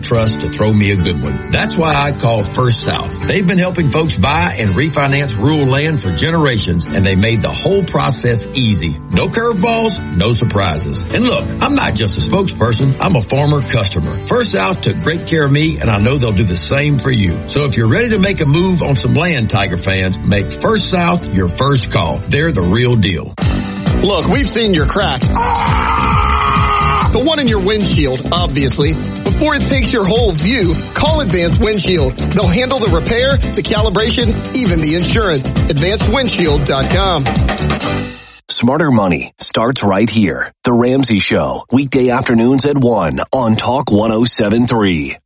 trust to throw me a good one. That's why I call First South. They've been helping folks buy and refinance rural land for generations, and they made the whole process easy. No curveballs, no surprises. And look, I'm not just a spokesperson, I'm a former customer. First South took great care of me, and I know they'll do the same for you. So if you're ready to make a move on some land, Tiger fans, make First South your first call. They're the real deal. Look, we've seen your crack. The one in your windshield, obviously. Before it takes your whole view, call Advanced Windshield. They'll handle the repair, the calibration, even the insurance. AdvancedWindshield.com. Smarter money starts right here. The Ramsey Show, weekday afternoons at 1 on Talk 107.3.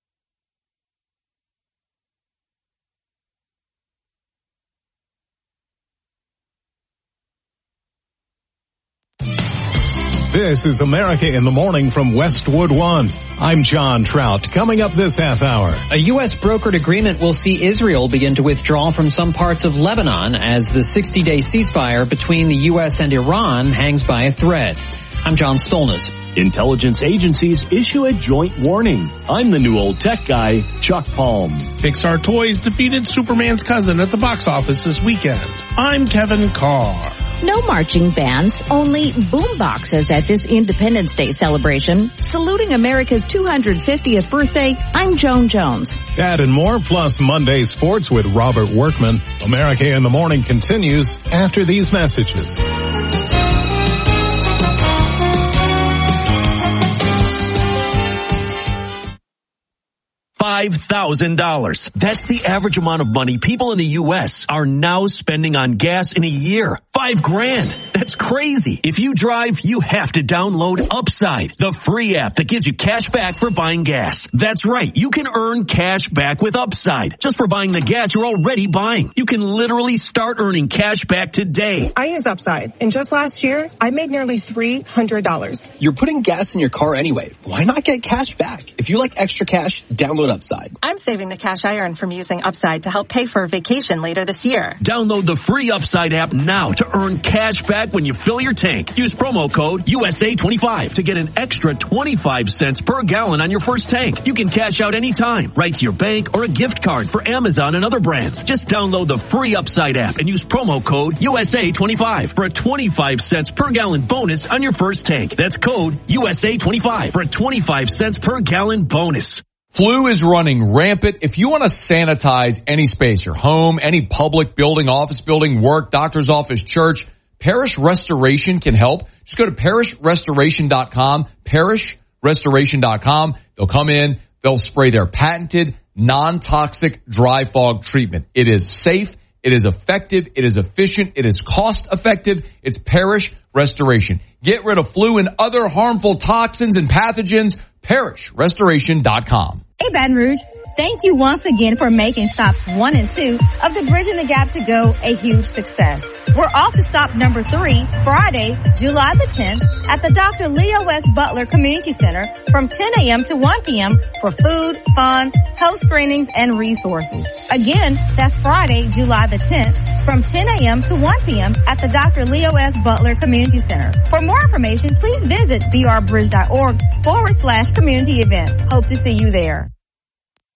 This is America in the Morning from Westwood One. I'm John Trout. Coming up this half hour. A U.S. brokered agreement will see Israel begin to withdraw from some parts of Lebanon as the 60-day ceasefire between the U.S. and Iran hangs by a thread. I'm John Stolness. Intelligence agencies issue a joint warning. I'm the new old tech guy, Chuck Palm. Pixar Toys defeated Superman's cousin at the box office this weekend. I'm Kevin Carr. No marching bands, only boom boxes at this Independence Day celebration. Saluting America's 250th birthday, I'm Joan Jones. That and more, plus Monday Sports with Robert Workman. America in the Morning continues after these messages. $5,000. That's the average amount of money people in the U.S. are now spending on gas in a year. $5,000. That's crazy. If you drive, you have to download Upside, the free app that gives you cash back for buying gas. That's right. You can earn cash back with Upside just for buying the gas you're already buying. You can literally start earning cash back today. I use Upside, and just last year, I made nearly $300. You're putting gas in your car anyway. Why not get cash back? If you like extra cash, download Upside. I'm saving the cash I earn from using Upside to help pay for a vacation later this year. Download the free Upside app now to earn cash back when you fill your tank. Use promo code USA25 to get an extra 25 cents per gallon on your first tank. You can cash out anytime, right to your bank or a gift card for Amazon and other brands. Just download the free Upside app and use promo code USA25 for a 25 cents per gallon bonus on your first tank. That's code USA25 for a 25 cents per gallon bonus. Flu is running rampant. If you want to sanitize any space, your home, any public building, office building, work, doctor's office, church, Parish Restoration can help. Just go to parishrestoration.com, parishrestoration.com. They'll come in, they'll spray their patented non-toxic dry fog treatment. It is safe, it is effective, it is efficient, it is cost effective. It's Parish Restoration. Get rid of flu and other harmful toxins and pathogens. parishrestoration.com. Hey, Baton Rouge. Thank you once again for making stops 1 and 2 of the Bridging the Gap to Go a huge success. We're off to stop number 3, Friday, July the 10th at the Dr. Leo S. Butler Community Center from 10 a.m. to 1 p.m. for food, fun, health screenings, and resources. Again, that's Friday, July the 10th from 10 a.m. to 1 p.m. at the Dr. Leo S. Butler Community Center. For more information, please visit brbridge.org/community events. Hope to see you there.